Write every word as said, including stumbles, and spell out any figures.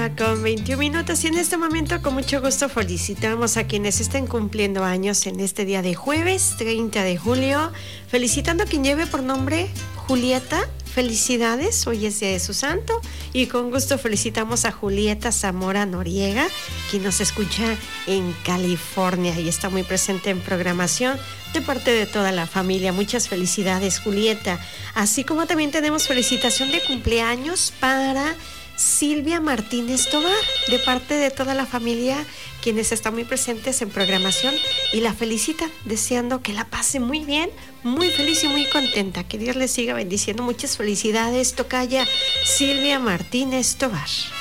una con veintiún minutos y en este momento con mucho gusto felicitamos a quienes estén cumpliendo años en este día de jueves treinta de julio, felicitando a quien lleve por nombre Julieta. Felicidades, hoy es día de su santo y con gusto felicitamos a Julieta Zamora Noriega, quien nos escucha en California y está muy presente en programación de parte de toda la familia. Muchas felicidades, Julieta. Así como también tenemos felicitación de cumpleaños para Silvia Martínez Tobar, de parte de toda la familia, quienes están muy presentes en programación y la felicitan, deseando que la pase muy bien, muy feliz y muy contenta. Que Dios les siga bendiciendo. Muchas felicidades, tocaya Silvia Martínez Tobar.